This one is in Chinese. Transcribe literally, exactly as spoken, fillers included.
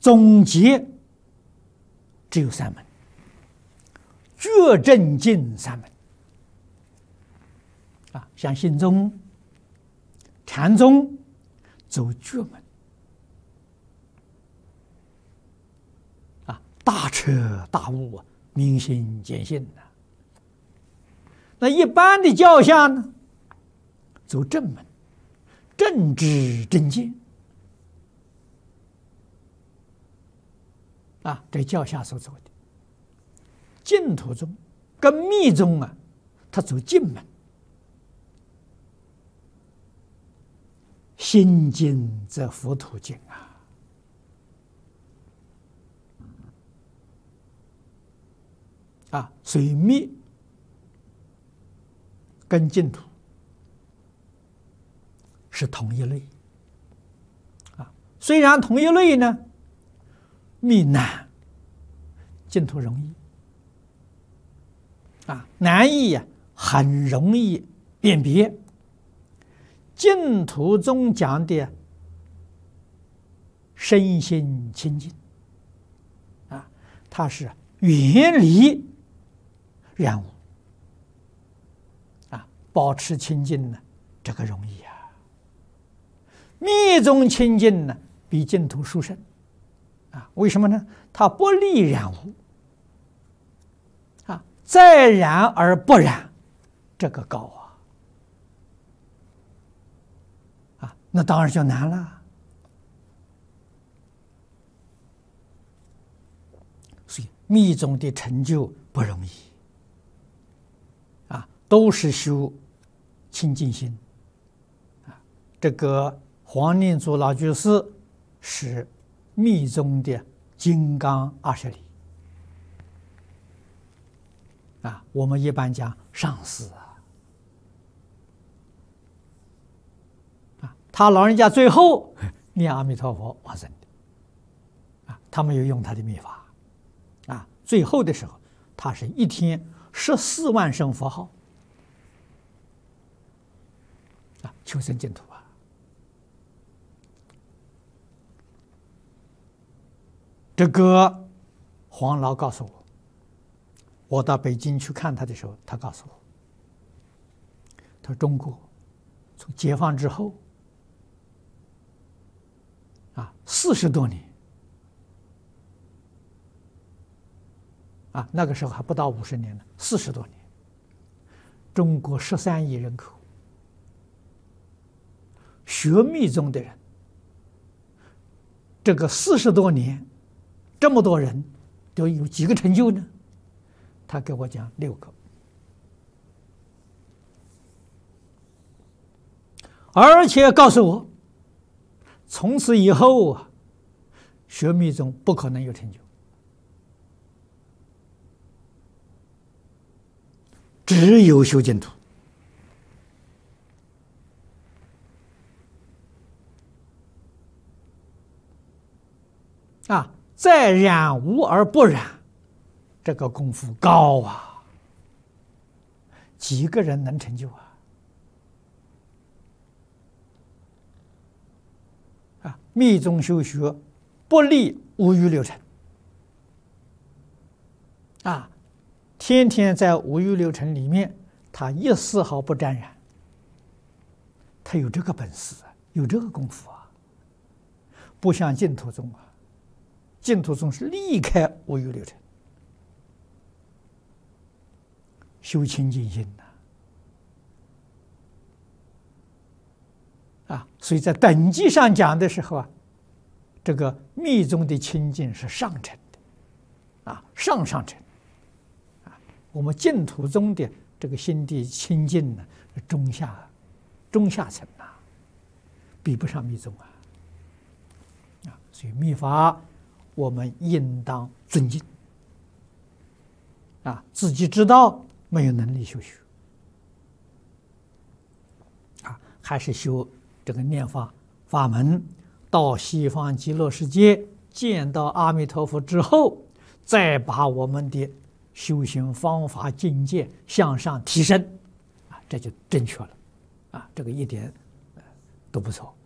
总结只有三门：觉正净三门。啊，像信宗、禅宗走觉门，啊，大彻大悟啊，明心见性呐。那一般的教下呢，走正门，正知正见。啊，这教下所走的。净土宗跟密宗啊，他走净门，心净则佛土净啊。啊，所以密跟净土是同一类。啊，虽然同一类呢，密难，净土容易。啊，难易呀、啊，很容易辨别。净土宗讲的身心清净，啊，它是远离染污，啊，保持清净呢，这个容易啊。密宗清净呢，比净土殊胜，啊，为什么呢？它不利染污。再染而不染，这个高啊！啊，那当然就难了。所以密宗的成就不容易啊，都是修清净心啊。这个黄念祖老居士是密宗的金刚二十里。啊，我们一般讲上师啊，啊，他老人家最后念阿弥陀佛往生的，啊，他没有用他的密法，啊，最后的时候，他是一天十四万声佛号，啊，求生净土啊。这个黄老告诉我。我到北京去看他的时候，他告诉我，他说中国从解放之后，啊，四十多年，啊，那个时候还不到五十年呢，四十多年，中国十三亿人口，学密宗的人，这个四十多年，这么多人，都有几个成就呢？他给我讲六个，而且告诉我，从此以后啊，学密宗不可能有成就，只有修净土。啊，在染污而不染。这个功夫高啊，几个人能成就啊？啊，密宗修学不离五欲六尘，啊，天天在五欲六尘里面，他一丝毫不沾染，他有这个本事啊，有这个功夫啊，不像净土宗啊，净土宗是离开五欲六尘。修清净心呐，啊，所以在等级上讲的时候啊，这个密宗的清净是上乘的，啊，上上乘，啊，我们净土宗的这个心地清净呢，中下，中下层呐，比不上密宗啊，啊，所以密法我们应当尊敬，啊，自己知道。没有能力修学，啊，还是修这个念法法门，到西方极乐世界见到阿弥陀佛之后，再把我们的修行方法境界向上提升，啊，这就正确了，啊，这个一点都不错。